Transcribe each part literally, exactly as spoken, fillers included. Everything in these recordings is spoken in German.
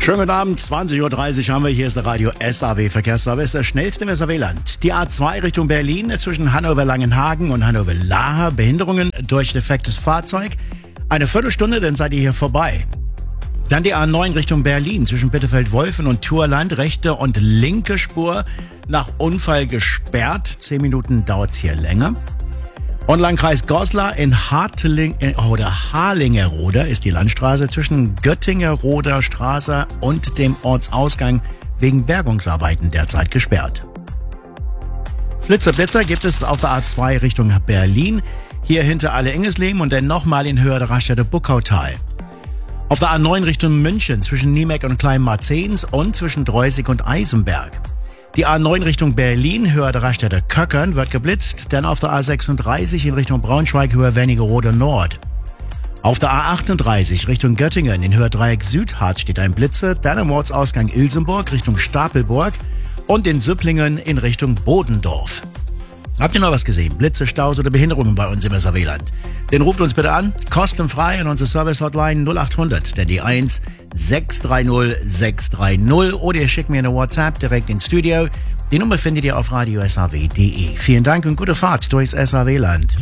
Schönen guten Abend, zwanzig Uhr dreißig haben wir. Hier ist der Radio S A W Verkehrsservice, der schnellste im S A W-Land. Die A zwei Richtung Berlin zwischen Hannover-Langenhagen und Hannover-Lahr. Behinderungen durch defektes Fahrzeug. Eine Viertelstunde, dann seid ihr hier vorbei. Dann die A neun Richtung Berlin zwischen Bitterfeld-Wolfen und Thurland. Rechte und linke Spur nach Unfall gesperrt. Zehn Minuten dauert's hier länger. Und Landkreis Goslar in Hartling, oder Harlingerode ist die Landstraße zwischen Göttingeroder Straße und dem Ortsausgang wegen Bergungsarbeiten derzeit gesperrt. Flitzer Blitzer gibt es auf der A zwei Richtung Berlin, hier hinter Alle-Engesleben und dann nochmal in Höhe der Raststätte Buckautal. Auf der A neun Richtung München zwischen Niemek und Kleinmarzens und zwischen Dreusig und Eisenberg. Die A neun Richtung Berlin, Höhe der Raststätte Köckern, wird geblitzt, dann auf der A sechsunddreißig in Richtung Braunschweig, Höhe Wernigerode Nord. Auf der A achtunddreißig Richtung Göttingen in Höhe Dreieck Südhart steht ein Blitzer, dann am Ortsausgang Ilsenburg Richtung Stapelburg und in Süpplingen in Richtung Bodendorf. Habt ihr noch was gesehen? Blitze, Staus oder Behinderungen bei uns im S A W-Land? Dann ruft uns bitte an, kostenfrei an unsere Service-Hotline null acht hundert, der die eins sechs drei null sechs drei null oder ihr schickt mir eine WhatsApp direkt ins Studio. Die Nummer findet ihr auf radio s a w punkt d e. Vielen Dank und gute Fahrt durchs S A W-Land.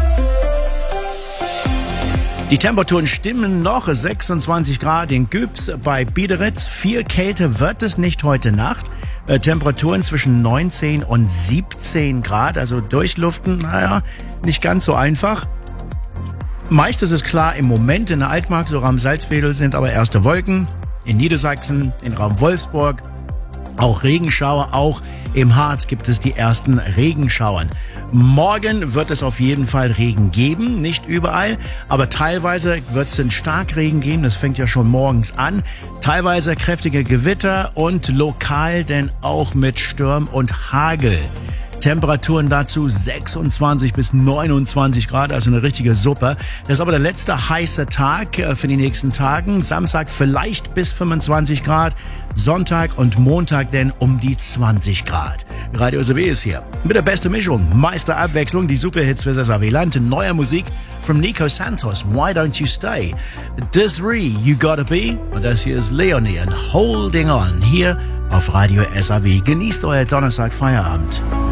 Die Temperaturen stimmen noch, sechsundzwanzig Grad in Gübs bei Biederitz. Viel Kälte wird es nicht heute Nacht. Äh, Temperaturen zwischen neunzehn und siebzehn Grad, also durchluften, naja, nicht ganz so einfach. Meist ist es klar, im Moment in der Altmark, so Raum Salzwedel sind aber erste Wolken. In Niedersachsen, in Raum Wolfsburg, auch Regenschauer, auch im Harz gibt es die ersten Regenschauern. Morgen wird es auf jeden Fall Regen geben, nicht überall, aber teilweise wird es einen Starkregen geben, das fängt ja schon morgens an. Teilweise kräftige Gewitter und lokal denn auch mit Sturm und Hagel. Temperaturen dazu sechsundzwanzig bis neunundzwanzig Grad, also eine richtige Suppe. Das ist aber der letzte heiße Tag für die nächsten Tagen. Samstag vielleicht bis fünfundzwanzig Grad, Sonntag und Montag denn um die zwanzig Grad. Radio S A W ist hier mit der besten Mischung, Meisterabwechslung, die Superhits für das S A W-Land, neue Musik von Nico Santos, Why Don't You Stay, Desiree, You Gotta Be und das hier ist Leonie and Holding On hier auf Radio S A W. Genießt euer Donnerstag Feierabend.